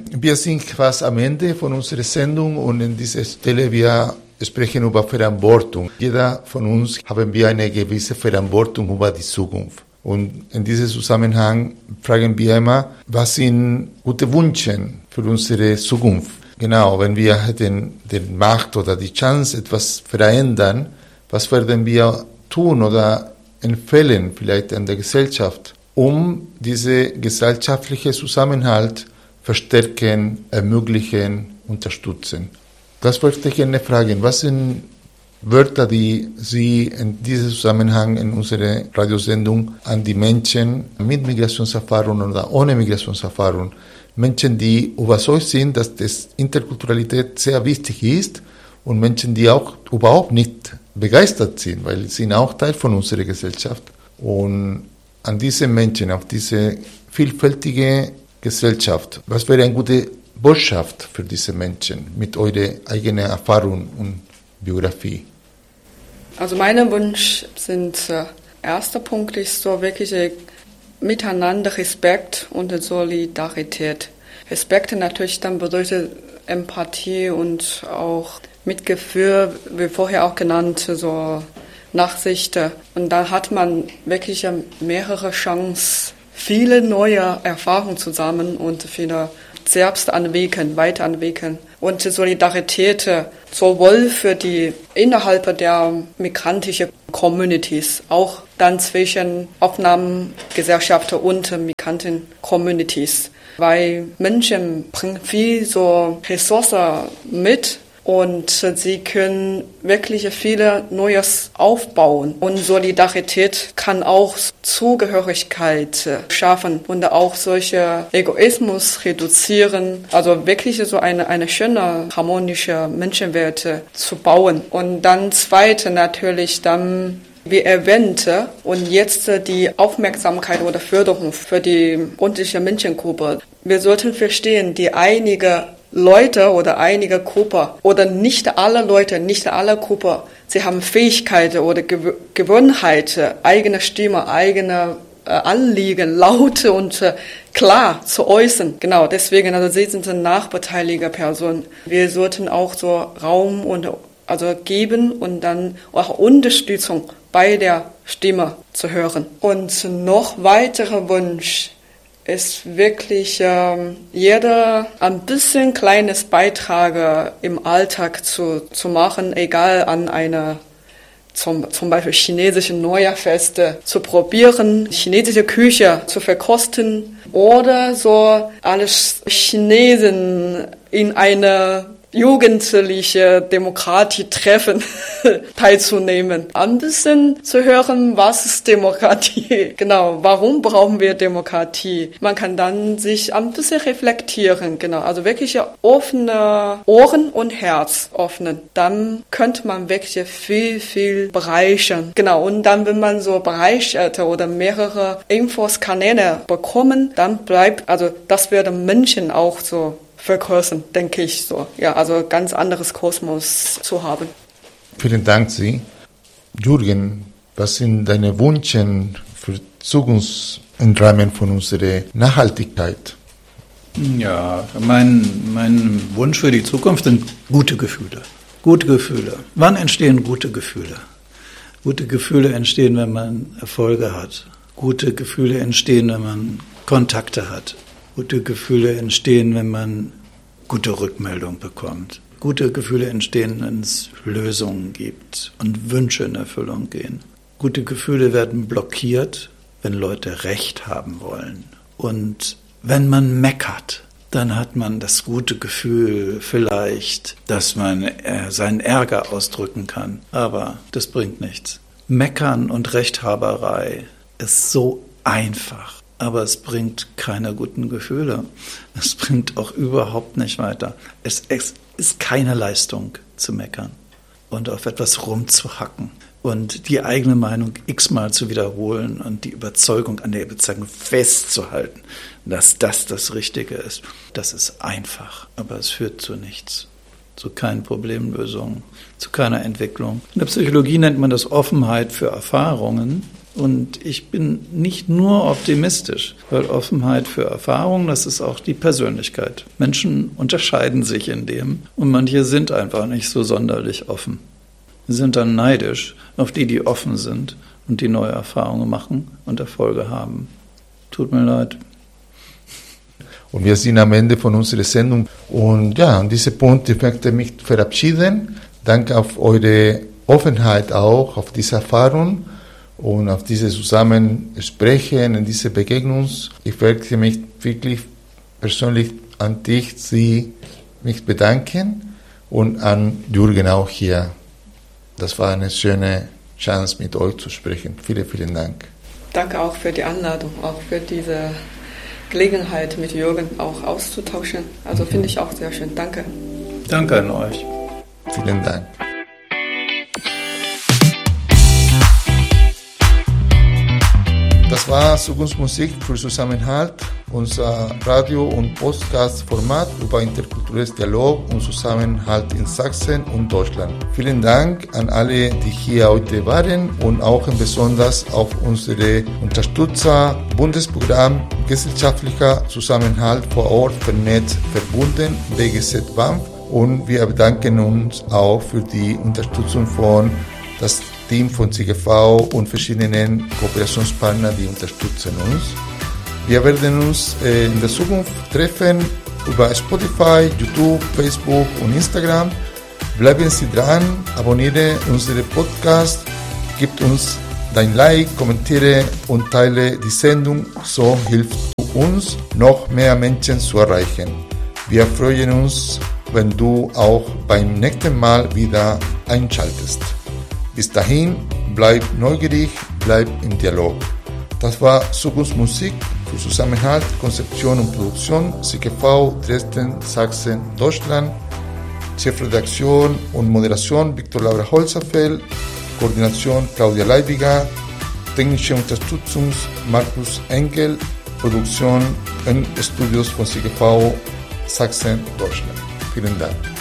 Wir sind fast am Ende von unserer Sendung und in dieser Stelle wir sprechen über Verantwortung. Jeder von uns haben wir eine gewisse Verantwortung über die Zukunft. Und in diesem Zusammenhang fragen wir immer, was sind gute Wünsche für unsere Zukunft? Genau, wenn wir hätten die Macht oder die Chance, etwas verändern, was werden wir tun oder empfehlen vielleicht an der Gesellschaft, um diese gesellschaftliche Zusammenhalt verstärken, ermöglichen, unterstützen? Das wollte ich gerne fragen. Was sind Wörter, die Sie in diesem Zusammenhang in unserer Radiosendung an die Menschen mit Migrationserfahrung oder ohne Migrationserfahrung, Menschen, die überzeugt sind, dass das Interkulturalität sehr wichtig ist und Menschen, die auch überhaupt nicht begeistert sind, weil sie sind auch Teil von unserer Gesellschaft. Und an diese Menschen, auf diese vielfältige Gesellschaft, was wäre eine gute Botschaft für diese Menschen mit eurer eigenen Erfahrung und Biografie? Also mein Wunsch sind, erster Punkt ist so wirklich Miteinander, Respekt und Solidarität. Respekt natürlich dann bedeutet Empathie und auch Mitgefühl, wie vorher auch genannt, so Nachsicht. Und da hat man wirklich mehrere Chancen, viele neue Erfahrungen zusammen und viele selbst weiterentwickeln. Und Solidarität sowohl für die innerhalb der migrantischen Communities, auch dann zwischen Aufnahmegesellschaften und Migranten-Communities. Weil Menschen bringen viel so Ressourcen mit und sie können wirklich viele Neues aufbauen. Und Solidarität kann auch Zugehörigkeit schaffen und auch solche Egoismus reduzieren. Also wirklich so eine schöne, harmonische Menschenwelt zu bauen. Und dann zweite natürlich dann, wie erwähnt, und jetzt die Aufmerksamkeit oder Förderung für die unterschiedliche Menschengruppe. Wir sollten verstehen, die einige Leute oder einige Gruppen oder nicht alle Leute, nicht alle Gruppen, sie haben Fähigkeiten oder Gewohnheit, eigene Stimme, eigene Anliegen, laut und klar zu äußern. Genau, deswegen, also sie sind eine nachbeteiligte Person. Wir sollten auch so Raum und also geben und dann auch Unterstützung bei der Stimme zu hören. Und noch weiterer Wunsch ist wirklich jeder ein bisschen kleines Beitrag im Alltag zu machen, egal an einer zum Beispiel chinesische Neujahrfeste zu probieren, chinesische Küche zu verkosten oder so alles Chinesen in eine jugendliche Demokratie-Treffen teilzunehmen. Ein bisschen zu hören, was ist Demokratie? Genau, warum brauchen wir Demokratie? Man kann dann sich ein bisschen reflektieren, genau. Also wirklich offene Ohren und Herz öffnen. Dann könnte man wirklich viel bereichern. Genau, und dann, wenn man so bereichert oder mehrere Infos-Kanäle bekommen, dann bleibt, also das werden Menschen auch so vergrößern, denke ich so. Ja, also ganz anderes Kosmos zu haben. Vielen Dank, Sie. Jürgen, was sind deine Wünsche für Zukunft im Rahmen von unserer Nachhaltigkeit? Ja, mein Wunsch für die Zukunft sind gute Gefühle. Gute Gefühle. Wann entstehen gute Gefühle? Gute Gefühle entstehen, wenn man Erfolge hat. Gute Gefühle entstehen, wenn man Kontakte hat. Gute Gefühle entstehen, wenn man gute Rückmeldung bekommt. Gute Gefühle entstehen, wenn es Lösungen gibt und Wünsche in Erfüllung gehen. Gute Gefühle werden blockiert, wenn Leute Recht haben wollen. Und wenn man meckert, dann hat man das gute Gefühl vielleicht, dass man seinen Ärger ausdrücken kann. Aber das bringt nichts. Meckern und Rechthaberei ist so einfach. Aber es bringt keine guten Gefühle. Es bringt auch überhaupt nicht weiter. Es ist keine Leistung zu meckern und auf etwas rumzuhacken und die eigene Meinung x-mal zu wiederholen und die Überzeugung an der Überzeugung festzuhalten, dass das Richtige ist. Das ist einfach, aber es führt zu nichts. Zu keinen Problemlösungen, zu keiner Entwicklung. In der Psychologie nennt man das Offenheit für Erfahrungen. Und ich bin nicht nur optimistisch, weil Offenheit für Erfahrung, das ist auch die Persönlichkeit. Menschen unterscheiden sich in dem und manche sind einfach nicht so sonderlich offen. Sie sind dann neidisch auf die, die offen sind und die neue Erfahrungen machen und Erfolge haben. Tut mir leid. Und wir sind am Ende von unserer Sendung. Und ja, an diesem Punkt ich möchte mich verabschieden. Danke auf eure Offenheit auch, auf diese Erfahrung und auf diese Zusammensprechen, in diese Begegnung. Ich möchte mich wirklich persönlich an dich, mich bedanken und an Jürgen auch hier. Das war eine schöne Chance, mit euch zu sprechen. Vielen, vielen Dank. Danke auch für die Einladung, auch für diese Gelegenheit, mit Jürgen auch auszutauschen. Also finde ich auch sehr schön. Danke. Danke an euch. Vielen Dank. Das war Zukunftsmusik für Zusammenhalt, unser Radio- und Podcast-Format über interkulturelles Dialog und Zusammenhalt in Sachsen und Deutschland. Vielen Dank an alle, die hier heute waren und auch besonders auf unsere Unterstützer, Bundesprogramm Gesellschaftlicher Zusammenhalt vor Ort vernetzt verbunden, BGZ BAMF. Und wir bedanken uns auch für die Unterstützung von das Team von CGV und verschiedenen Kooperationspartnern, die unterstützen uns. Wir werden uns in der Zukunft treffen über Spotify, YouTube, Facebook und Instagram. Bleiben Sie dran, abonniere unseren Podcast, gib uns dein Like, kommentiere und teile die Sendung, so hilft du uns, noch mehr Menschen zu erreichen. Wir freuen uns, wenn du auch beim nächsten Mal wieder einschaltest. Bis dahin, bleib neugierig, bleib im Dialog. Das war Zukunftsmusik für Zusammenhalt, Konzeption und Produktion, CGV, Dresden, Sachsen, Deutschland. Chefredaktion und Moderation Viktor Laura Holzerfeld, Koordination Claudia Leibiger, technische Unterstützung Markus Engel, Produktion in Studios von CGV, Sachsen, Deutschland. Vielen Dank.